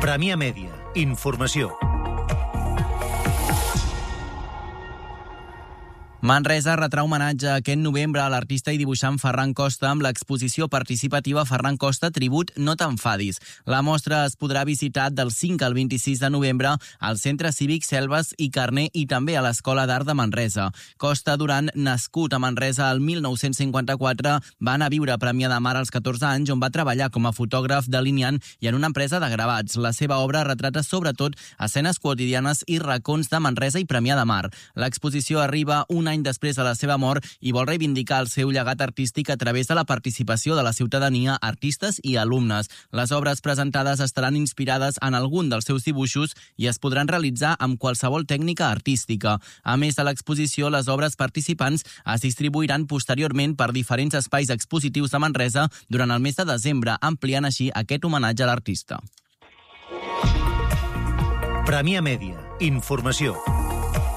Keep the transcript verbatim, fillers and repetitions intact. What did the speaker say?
Premià Mèdia. Informació. Manresa retrà homenatge aquest novembre a l'artista i dibuixant Ferran Costa amb l'exposició participativa Ferran Costa Tribut No t'enfadis. La mostra es podrà visitar del cinc al vint-i-sis de novembre al Centre Cívic Selves i Carner i també a l'Escola d'Art de Manresa. Costa Duran, nascut a Manresa el mil nou-cents cinquanta-quatre, va anar a viure a Premià de Mar als catorze anys, on va treballar com a fotògraf delineant i en una empresa de gravats. La seva obra retrata sobretot escenes quotidianes i racons de Manresa i Premià de Mar. L'exposició arriba un any després de la seva mort i vol reivindicar el seu llegat artístic a través de la participació de la ciutadania, artistes i alumnes. Les obres presentades estaran inspirades en algun dels seus dibuixos i es podran realitzar amb qualsevol tècnica artística. A més de l'exposició, les obres participants es distribuiran posteriorment per diferents espais expositius de Manresa durant el mes de desembre, ampliant així aquest homenatge a l'artista. Premià Mèdia. Informació.